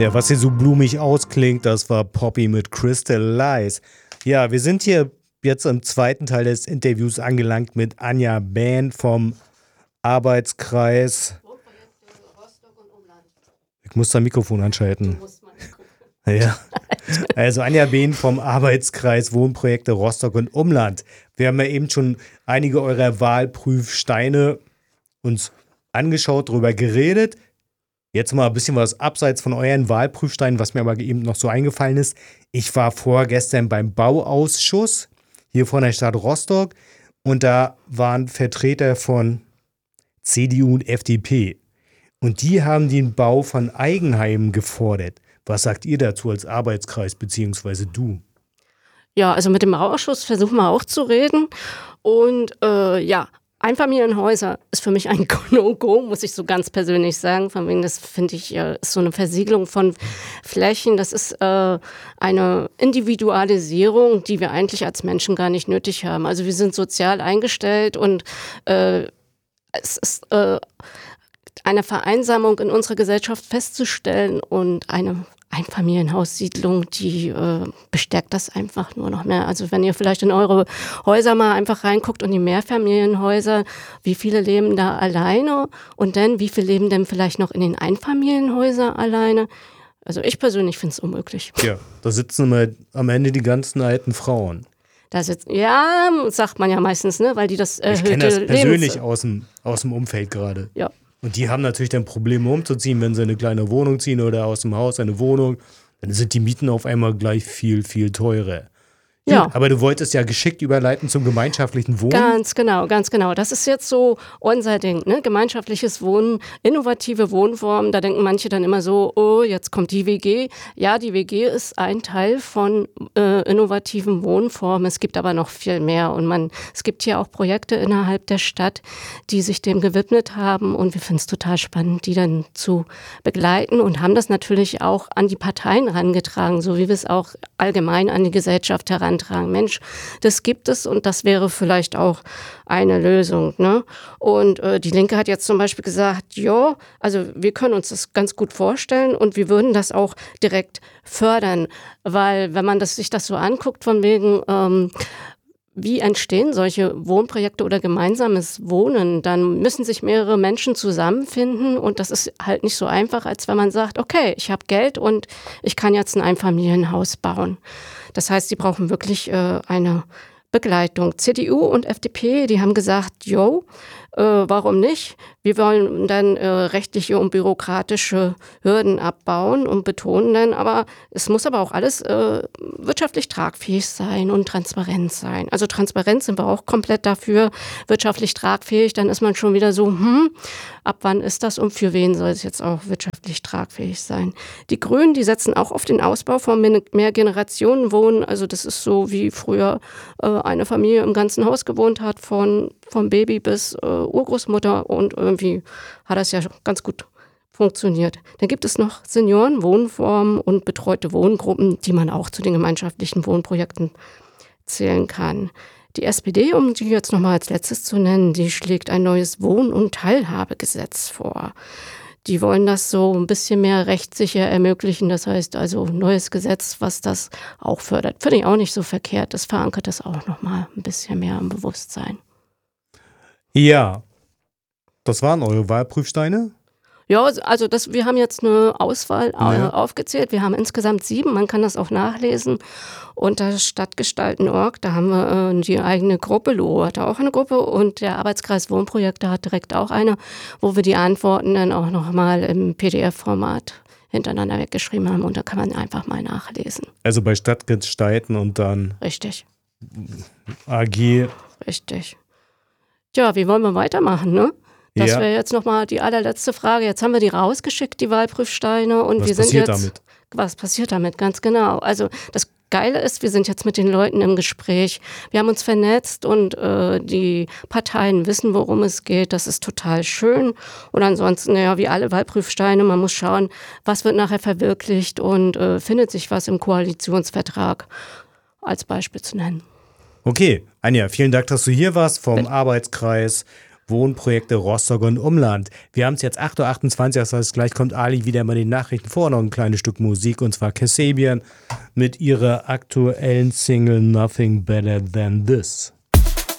Ja, was hier so blumig ausklingt, das war Poppy mit Crystal Lies. Ja, wir sind hier jetzt im zweiten Teil des Interviews angelangt mit Anja Behn vom Arbeitskreis. Ich muss das Mikrofon anschalten. Ja, also Anja Behn vom Arbeitskreis Wohnprojekte Rostock und Umland. Wir haben ja eben schon einige eurer Wahlprüfsteine uns angeschaut, drüber geredet. Jetzt mal ein bisschen was abseits von euren Wahlprüfsteinen, was mir aber eben noch so eingefallen ist. Ich war vorgestern beim Bauausschuss hier von der Stadt Rostock und da waren Vertreter von CDU und FDP. Und die haben den Bau von Eigenheimen gefordert. Was sagt ihr dazu als Arbeitskreis, beziehungsweise du? Ja, also mit dem Bauausschuss versuchen wir auch zu reden. Und Einfamilienhäuser ist für mich ein No-Go, muss ich so ganz persönlich sagen. Von wegen, das finde ich, ist so eine Versiegelung von Flächen. Das ist eine Individualisierung, die wir eigentlich als Menschen gar nicht nötig haben. Also wir sind sozial eingestellt und es ist eine Vereinsamung in unserer Gesellschaft festzustellen und eine Einfamilienhaussiedlung, die bestärkt das einfach nur noch mehr. Also wenn ihr vielleicht in eure Häuser mal einfach reinguckt und die Mehrfamilienhäuser, wie viele leben da alleine und dann wie viele leben denn vielleicht noch in den Einfamilienhäusern alleine? Also ich persönlich finde es unmöglich. Ja, da sitzen immer am Ende die ganzen alten Frauen. Ja, sagt man ja meistens, ne, weil die das ich kenne das persönlich aus dem Umfeld gerade. Ja. Und die haben natürlich dann Probleme umzuziehen, wenn sie eine kleine Wohnung ziehen oder aus dem Haus eine Wohnung. Dann sind die Mieten auf einmal gleich viel, viel teurer. Ja. Gut, aber du wolltest ja geschickt überleiten zum gemeinschaftlichen Wohnen. Ganz genau. Das ist jetzt so unser Ding, ne? Gemeinschaftliches Wohnen, innovative Wohnformen. Da denken manche dann immer so, oh, jetzt kommt die WG. Ja, die WG ist ein Teil von innovativen Wohnformen. Es gibt aber noch viel mehr. Und es gibt hier auch Projekte innerhalb der Stadt, die sich dem gewidmet haben. Und wir finden es total spannend, die dann zu begleiten und haben das natürlich auch an die Parteien herangetragen, so wie wir es auch allgemein an die Gesellschaft herantragen. Mensch, das gibt es und das wäre vielleicht auch eine Lösung, ne? Und die Linke hat jetzt zum Beispiel gesagt, ja, also wir können uns das ganz gut vorstellen und wir würden das auch direkt fördern, weil wenn man sich das so anguckt, von wegen wie entstehen solche Wohnprojekte oder gemeinsames Wohnen? Dann müssen sich mehrere Menschen zusammenfinden und das ist halt nicht so einfach, als wenn man sagt, okay, ich habe Geld und ich kann jetzt ein Einfamilienhaus bauen. Das heißt, sie brauchen wirklich eine Begleitung. CDU und FDP, die haben gesagt, warum nicht? Wir wollen dann rechtliche und bürokratische Hürden abbauen und betonen dann, aber es muss aber auch alles wirtschaftlich tragfähig sein und transparent sein. Also transparent sind wir auch komplett dafür, wirtschaftlich tragfähig, dann ist man schon wieder so, ab wann ist das und für wen soll es jetzt auch wirtschaftlich tragfähig sein? Die Grünen, die setzen auch auf den Ausbau von Mehrgenerationenwohnen, also das ist so wie früher eine Familie im ganzen Haus gewohnt hat, vom Baby bis Urgroßmutter und irgendwie hat das ja ganz gut funktioniert. Dann gibt es noch Seniorenwohnformen und betreute Wohngruppen, die man auch zu den gemeinschaftlichen Wohnprojekten zählen kann. Die SPD, um die jetzt nochmal als letztes zu nennen, die schlägt ein neues Wohn- und Teilhabegesetz vor. Die wollen das so ein bisschen mehr rechtssicher ermöglichen. Das heißt also ein neues Gesetz, was das auch fördert. Finde ich auch nicht so verkehrt. Das verankert das auch nochmal ein bisschen mehr im Bewusstsein. Ja, das waren eure Wahlprüfsteine? Ja, also wir haben jetzt eine Auswahl aufgezählt. Wir haben insgesamt 7, man kann das auch nachlesen. Unter Stadtgestalten.org, da haben wir die eigene Gruppe, Lo hat auch eine Gruppe und der Arbeitskreis Wohnprojekte hat direkt auch eine, wo wir die Antworten dann auch nochmal im PDF-Format hintereinander weggeschrieben haben und da kann man einfach mal nachlesen. Also bei Stadtgestalten und dann Richtig. AG. Richtig. Tja, wie wollen wir weitermachen, ne? Das wäre jetzt nochmal die allerletzte Frage. Jetzt haben wir die rausgeschickt, die Wahlprüfsteine. Und was passiert damit? Ganz genau. Also das Geile ist, wir sind jetzt mit den Leuten im Gespräch. Wir haben uns vernetzt und die Parteien wissen, worum es geht. Das ist total schön. Und ansonsten, wie alle Wahlprüfsteine, man muss schauen, was wird nachher verwirklicht und findet sich was im Koalitionsvertrag als Beispiel zu nennen. Okay, Anja, vielen Dank, dass du hier warst vom Arbeitskreis Wohnprojekte Rostock und Umland. Wir haben es jetzt 8.28 Uhr, das heißt, gleich kommt Ali wieder mal den Nachrichten vor, noch ein kleines Stück Musik, und zwar Kasabian mit ihrer aktuellen Single Nothing Better Than This.